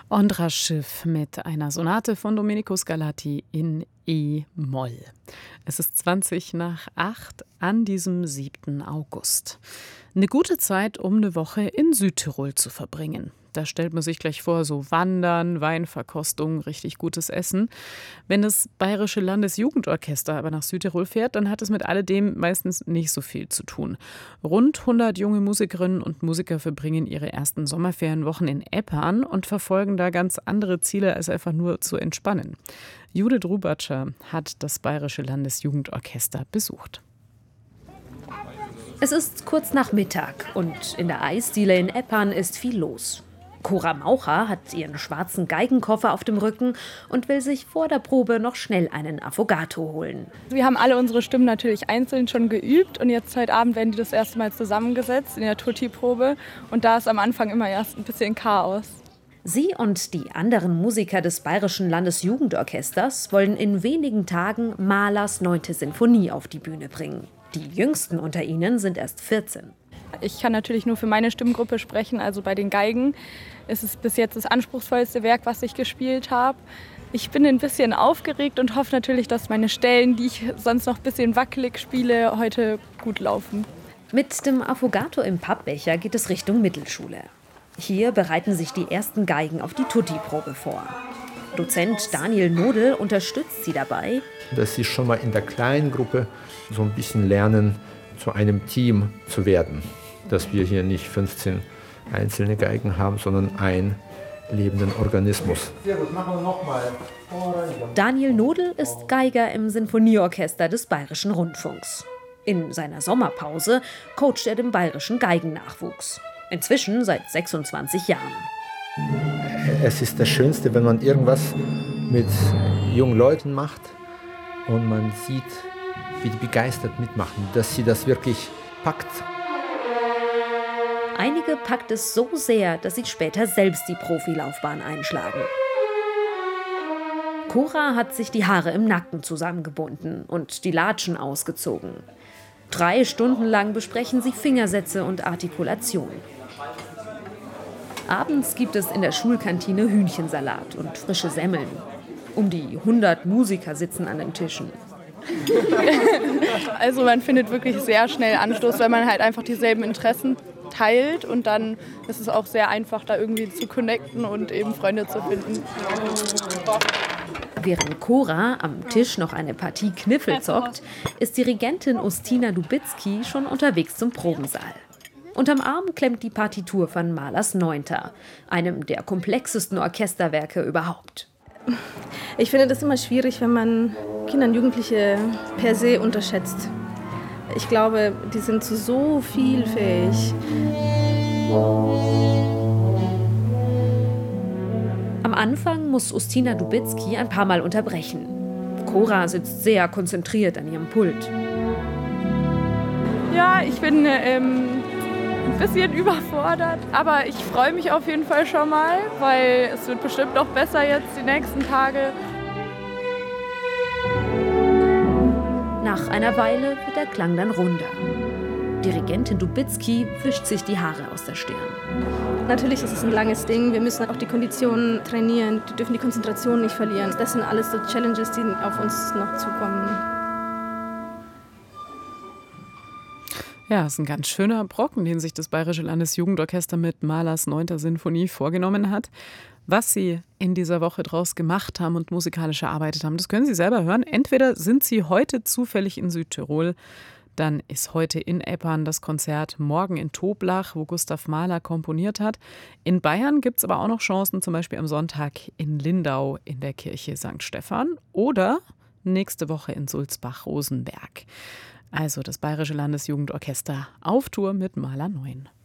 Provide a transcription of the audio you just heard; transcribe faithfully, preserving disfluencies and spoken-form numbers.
Ondra Schiff mit einer Sonate von Domenico Scarlatti in E-Moll. Es ist zwanzig nach acht an diesem siebten August. Eine gute Zeit, um eine Woche in Südtirol zu verbringen. Da stellt man sich gleich vor, so Wandern, Weinverkostung, richtig gutes Essen. Wenn das Bayerische Landesjugendorchester aber nach Südtirol fährt, dann hat es mit alledem meistens nicht so viel zu tun. Rund hundert junge Musikerinnen und Musiker verbringen ihre ersten Sommerferienwochen in Eppan und verfolgen da ganz andere Ziele, als einfach nur zu entspannen. Judith Rubatscher hat das Bayerische Landesjugendorchester besucht. Es ist kurz nach Mittag und in der Eisdiele in Eppan ist viel los. Cora Maucher hat ihren schwarzen Geigenkoffer auf dem Rücken und will sich vor der Probe noch schnell einen Affogato holen. Wir haben alle unsere Stimmen natürlich einzeln schon geübt und jetzt heute Abend werden die das erste Mal zusammengesetzt in der Tutti-Probe und da ist am Anfang immer erst ein bisschen Chaos. Sie und die anderen Musiker des Bayerischen Landesjugendorchesters wollen in wenigen Tagen Mahlers neunte Sinfonie auf die Bühne bringen. Die Jüngsten unter ihnen sind erst vierzehn. Ich kann natürlich nur für meine Stimmgruppe sprechen, also bei den Geigen. Es ist bis jetzt das anspruchsvollste Werk, was ich gespielt habe. Ich bin ein bisschen aufgeregt und hoffe natürlich, dass meine Stellen, die ich sonst noch ein bisschen wackelig spiele, heute gut laufen. Mit dem Affogato im Pappbecher geht es Richtung Mittelschule. Hier bereiten sich die ersten Geigen auf die Tutti-Probe vor. Dozent Daniel Nodel unterstützt sie dabei, dass sie schon mal in der kleinen Gruppe so ein bisschen lernen, zu einem Team zu werden. Dass wir hier nicht fünfzehn einzelne Geigen haben, sondern einen lebenden Organismus. Sehr gut, machen wir nochmal. Daniel Nodel ist Geiger im Sinfonieorchester des Bayerischen Rundfunks. In seiner Sommerpause coacht er den bayerischen Geigennachwuchs. Inzwischen seit sechsundzwanzig Jahren. Es ist das Schönste, wenn man irgendwas mit jungen Leuten macht und man sieht, wie die begeistert mitmachen, dass sie das wirklich packt. Einige packt es so sehr, dass sie später selbst die Profilaufbahn einschlagen. Cora hat sich die Haare im Nacken zusammengebunden und die Latschen ausgezogen. Drei Stunden lang besprechen sie Fingersätze und Artikulation. Abends gibt es in der Schulkantine Hühnchensalat und frische Semmeln. Um die hundert Musiker sitzen an den Tischen. Also man findet wirklich sehr schnell Anschluss, weil man halt einfach dieselben Interessen teilt und dann ist es auch sehr einfach, da irgendwie zu connecten und eben Freunde zu finden. Während Cora am Tisch noch eine Partie Kniffel zockt, ist Dirigentin Ustina Dubitzky schon unterwegs zum Probensaal. Unterm Arm klemmt die Partitur von Mahlers Neunter, einem der komplexesten Orchesterwerke überhaupt. Ich finde das immer schwierig, wenn man Kinder und Jugendliche per se unterschätzt. Ich glaube, die sind zu so viel fähig. Am Anfang muss Ustina Dubitzky ein paar Mal unterbrechen. Cora sitzt sehr konzentriert an ihrem Pult. Ja, ich bin ähm, ein bisschen überfordert, aber ich freue mich auf jeden Fall schon mal, weil es wird bestimmt noch besser jetzt die nächsten Tage. Nach einer Weile wird der Klang dann runder. Dirigentin Dubitzky wischt sich die Haare aus der Stirn. Natürlich ist es ein langes Ding. Wir müssen auch die Konditionen trainieren. Die dürfen die Konzentration nicht verlieren. Das sind alles so Challenges, die auf uns noch zukommen. Ja, es ist ein ganz schöner Brocken, den sich das Bayerische Landesjugendorchester mit Mahlers neunter Sinfonie vorgenommen hat. Was sie in dieser Woche draus gemacht haben und musikalisch erarbeitet haben, das können Sie selber hören. Entweder sind Sie heute zufällig in Südtirol, dann ist heute in Eppan das Konzert, morgen in Toblach, wo Gustav Mahler komponiert hat. In Bayern gibt es aber auch noch Chancen, zum Beispiel am Sonntag in Lindau in der Kirche Sankt Stephan oder nächste Woche in Sulzbach-Rosenberg. Also das Bayerische Landesjugendorchester auf Tour mit Mahler neun.